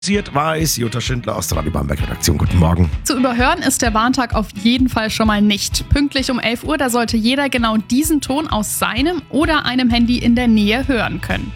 Weiß Jutta Schindler aus der Radio Bamberg-Redaktion. Guten Morgen. Zu überhören ist der Warntag auf jeden Fall schon mal nicht. Pünktlich um 11 Uhr, da sollte jeder genau diesen Ton aus seinem oder einem Handy in der Nähe hören können.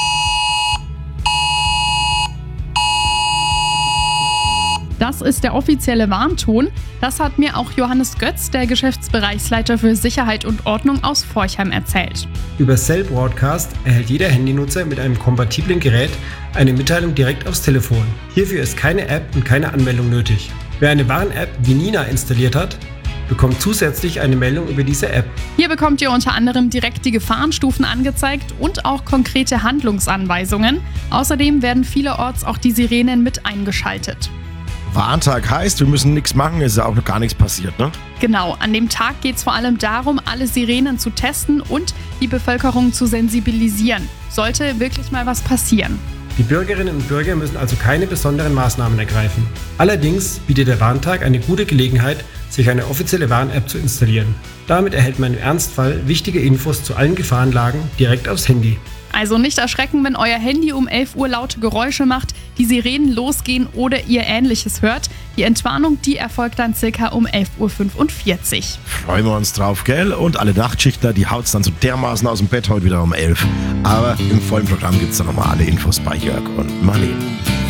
Das ist der offizielle Warnton. Das hat mir auch Johannes Götz, der Geschäftsbereichsleiter für Sicherheit und Ordnung aus Forchheim, erzählt. Über Cell Broadcast erhält jeder Handynutzer mit einem kompatiblen Gerät eine Mitteilung direkt aufs Telefon. Hierfür ist keine App und keine Anmeldung nötig. Wer eine Warn-App wie Nina installiert hat, bekommt zusätzlich eine Meldung über diese App. Hier bekommt ihr unter anderem direkt die Gefahrenstufen angezeigt und auch konkrete Handlungsanweisungen. Außerdem werden vielerorts auch die Sirenen mit eingeschaltet. Warntag heißt, wir müssen nichts machen, ist ja auch noch gar nichts passiert, ne? Genau, an dem Tag geht es vor allem darum, alle Sirenen zu testen und die Bevölkerung zu sensibilisieren. Sollte wirklich mal was passieren. Die Bürgerinnen und Bürger müssen also keine besonderen Maßnahmen ergreifen. Allerdings bietet der Warntag eine gute Gelegenheit, sich eine offizielle Warn-App zu installieren. Damit erhält man im Ernstfall wichtige Infos zu allen Gefahrenlagen direkt aufs Handy. Also nicht erschrecken, wenn euer Handy um 11 Uhr laute Geräusche macht, die Sirenen losgehen oder ihr Ähnliches hört. Die Entwarnung, die erfolgt dann circa um 11.45 Uhr. Freuen wir uns drauf, gell? Und alle Nachtschichtler, die haut's dann so dermaßen aus dem Bett heute wieder um 11. Aber im vollen Programm gibt's dann nochmal alle Infos bei Jörg und Marlene.